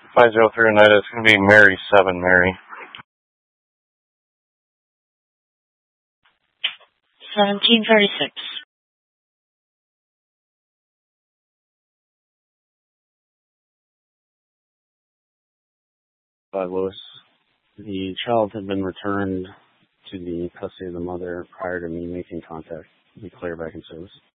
503 Oneida. It's going to be Mary 7, Mary. 1736. Louis. The child had been returned to the custody of the mother prior to me making contact. Be clear back in service.